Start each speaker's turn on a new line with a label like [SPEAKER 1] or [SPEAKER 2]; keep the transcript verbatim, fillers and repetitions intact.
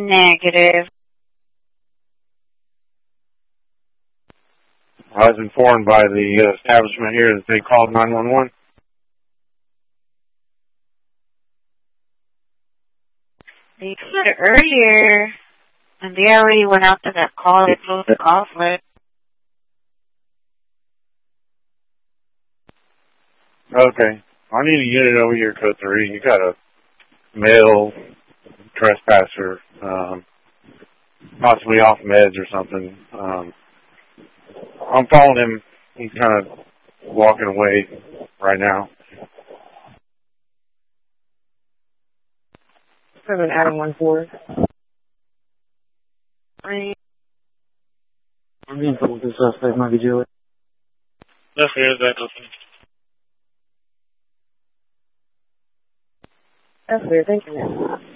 [SPEAKER 1] Negative.
[SPEAKER 2] I was informed by the uh, establishment here that they called nine one one.
[SPEAKER 1] They did it earlier, and they already went out to that call. They closed the conflict.
[SPEAKER 2] Okay. I need a unit over here, code three. You got a male trespasser, um, possibly off meds or something. Um, I'm following him. He's kind of walking away right now.
[SPEAKER 3] Seven Adam one four.
[SPEAKER 1] Three.
[SPEAKER 3] I'm being told this suspect might be Julie.
[SPEAKER 2] That's good. That's okay.
[SPEAKER 3] That's weird. Thank you, man.